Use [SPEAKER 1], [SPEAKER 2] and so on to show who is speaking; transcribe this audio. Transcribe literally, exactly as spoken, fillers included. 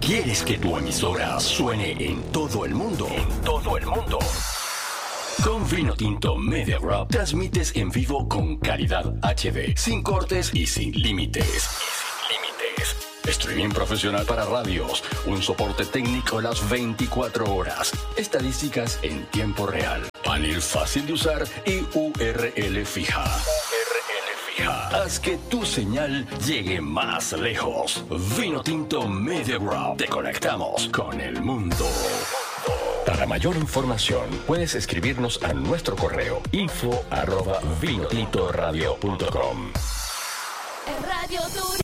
[SPEAKER 1] ¿Quieres que tu emisora suene en todo el mundo? En todo el mundo. Con Vinotinto Media Group transmites en vivo con calidad H D, sin cortes y sin límites. Y sin límites. Streaming profesional para radios, un soporte técnico las veinticuatro horas, estadísticas en tiempo real, panel fácil de usar y U R L fija. Haz que tu señal llegue más lejos. Vinotinto Media Group. Te conectamos con el mundo. Para mayor información, puedes escribirnos a nuestro correo info arroba vinotintoradio punto com.
[SPEAKER 2] Radio Turismo.